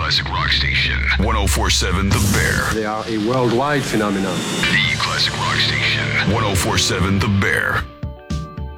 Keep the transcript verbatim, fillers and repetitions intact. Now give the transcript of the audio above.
classic rock station. one oh four point seven The Bear. They are a worldwide phenomenon. The classic rock station. one oh four point seven The Bear.